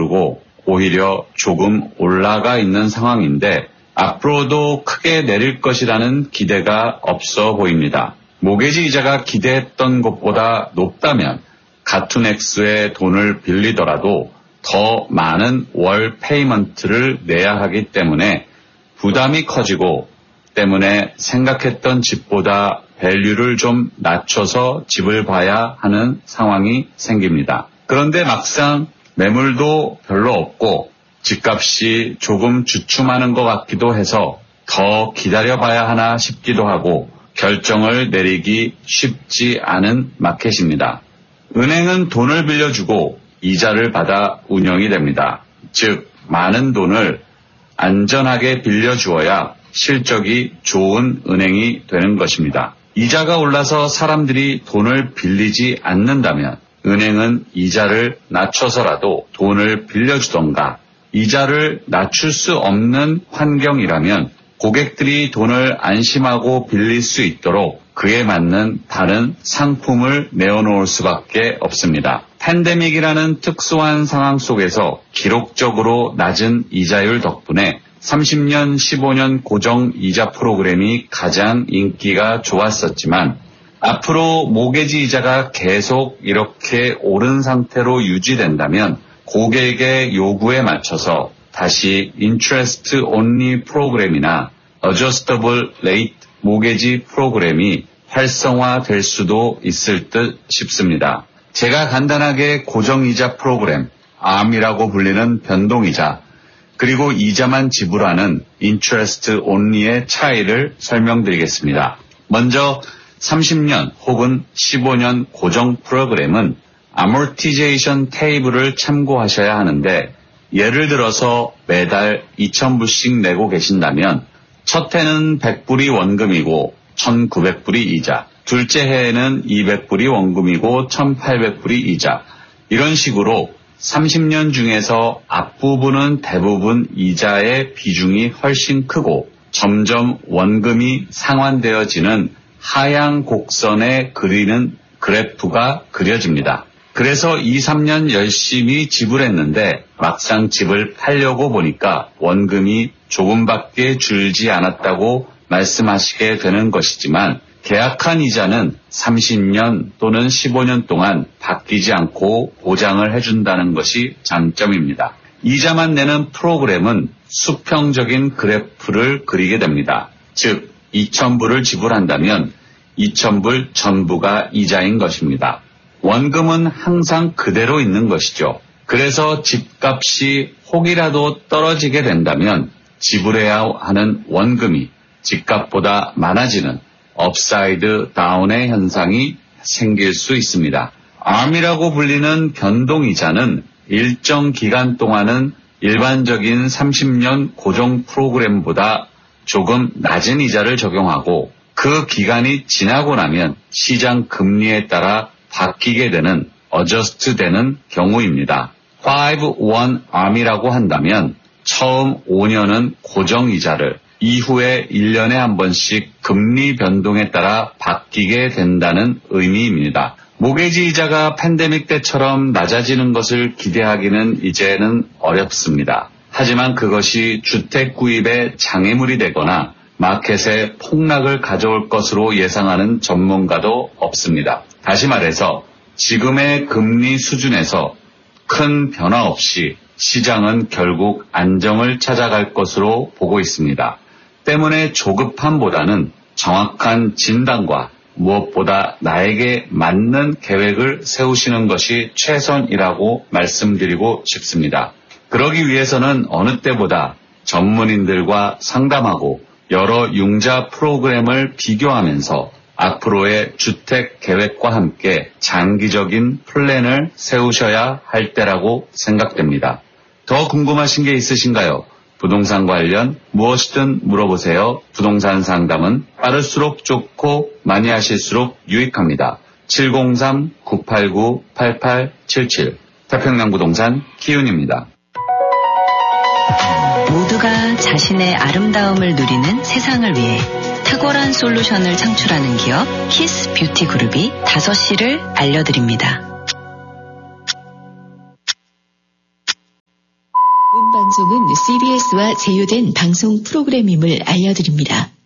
오르고 오히려 조금 올라가 있는 상황인데 앞으로도 크게 내릴 것이라는 기대가 없어 보입니다. 모게지 이자가 기대했던 것보다 높다면 같은 액수의 돈을 빌리더라도 더 많은 월 페이먼트를 내야 하기 때문에 부담이 커지고 때문에 생각했던 집보다 밸류를 좀 낮춰서 집을 봐야 하는 상황이 생깁니다. 그런데 막상 매물도 별로 없고 집값이 조금 주춤하는 것 같기도 해서 더 기다려봐야 하나 싶기도 하고 결정을 내리기 쉽지 않은 마켓입니다. 은행은 돈을 빌려주고 이자를 받아 운영이 됩니다. 즉 많은 돈을 안전하게 빌려주어야 실적이 좋은 은행이 되는 것입니다. 이자가 올라서 사람들이 돈을 빌리지 않는다면 은행은 이자를 낮춰서라도 돈을 빌려주던가 이자를 낮출 수 없는 환경이라면 고객들이 돈을 안심하고 빌릴 수 있도록 그에 맞는 다른 상품을 내어놓을 수밖에 없습니다. 팬데믹이라는 특수한 상황 속에서 기록적으로 낮은 이자율 덕분에 30년, 15년 고정 이자 프로그램이 가장 인기가 좋았었지만 앞으로 모게지 이자가 계속 이렇게 오른 상태로 유지된다면 고객의 요구에 맞춰서 다시 인트레스트 온리 프로그램이나 어저스터블 레이트 모게지 프로그램이 활성화될 수도 있을 듯 싶습니다. 제가 간단하게 고정이자 프로그램, ARM이라고 불리는 변동이자 그리고 이자만 지불하는 인트레스트 온리의 차이를 설명드리겠습니다. 먼저 30년 혹은 15년 고정 프로그램은 아모티제이션 테이블을 참고하셔야 하는데 예를 들어서 매달 2,000불씩 내고 계신다면 첫 해는 100불이 원금이고 1,900불이 이자, 둘째 해에는 200불이 원금이고 1,800불이 이자, 이런 식으로 30년 중에서 앞부분은 대부분 이자의 비중이 훨씬 크고 점점 원금이 상환되어지는 하향 곡선에 그리는 그래프가 그려집니다. 그래서 2, 3년 열심히 지불했는데 막상 집을 팔려고 보니까 원금이 조금밖에 줄지 않았다고 말씀하시게 되는 것이지만 계약한 이자는 30년 또는 15년 동안 바뀌지 않고 보장을 해준다는 것이 장점입니다. 이자만 내는 프로그램은 수평적인 그래프를 그리게 됩니다. 즉 2,000불을 지불한다면 2,000불 전부가 이자인 것입니다. 원금은 항상 그대로 있는 것이죠. 그래서 집값이 혹이라도 떨어지게 된다면 지불해야 하는 원금이 집값보다 많아지는 업사이드 다운의 현상이 생길 수 있습니다. ARM이라고 불리는 변동이자는 일정 기간 동안은 일반적인 30년 고정 프로그램보다 조금 낮은 이자를 적용하고 그 기간이 지나고 나면 시장 금리에 따라 바뀌게 되는 어저스트 되는 경우입니다. 5-1 ARM이라고 한다면 처음 5년은 고정이자를 이후에 1년에 한 번씩 금리 변동에 따라 바뀌게 된다는 의미입니다. 모게지 이자가 팬데믹 때처럼 낮아지는 것을 기대하기는 이제는 어렵습니다. 하지만 그것이 주택 구입에 장애물이 되거나 마켓에 폭락을 가져올 것으로 예상하는 전문가도 없습니다. 다시 말해서 지금의 금리 수준에서 큰 변화 없이 시장은 결국 안정을 찾아갈 것으로 보고 있습니다. 때문에 조급함보다는 정확한 진단과 무엇보다 나에게 맞는 계획을 세우시는 것이 최선이라고 말씀드리고 싶습니다. 그러기 위해서는 어느 때보다 전문인들과 상담하고 여러 융자 프로그램을 비교하면서 앞으로의 주택 계획과 함께 장기적인 플랜을 세우셔야 할 때라고 생각됩니다. 더 궁금하신 게 있으신가요? 부동산 관련 무엇이든 물어보세요. 부동산 상담은 빠를수록 좋고 많이 하실수록 유익합니다. 703-989-8877 태평양부동산 키윤입니다. 모두가 자신의 아름다움을 누리는 세상을 위해 탁월한 솔루션을 창출하는 기업 키스 뷰티 그룹이 5시를 알려드립니다. 본 방송은 CBS와 제휴된 방송 프로그램임을 알려드립니다.